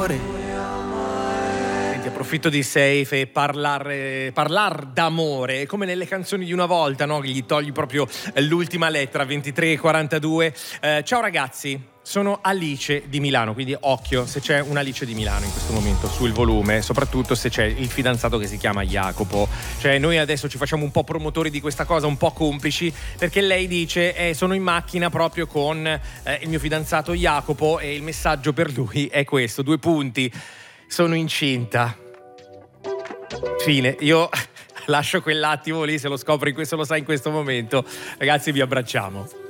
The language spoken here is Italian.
Approfitto di Safe e parlar d'amore, come nelle canzoni di una volta, no? Gli togli proprio l'ultima lettera, 23:42. Ciao ragazzi, sono Alice di Milano, quindi occhio se c'è una Alice di Milano in questo momento sul volume, soprattutto se c'è il fidanzato che si chiama Jacopo. Cioè noi adesso ci facciamo un po' promotori di questa cosa, un po' complici, perché lei dice sono in macchina proprio con il mio fidanzato Jacopo e il messaggio per lui è questo, 2 punti, sono incinta. Fine, io lascio quell'attimo lì, se lo scopri, se lo sai in questo momento, ragazzi vi abbracciamo.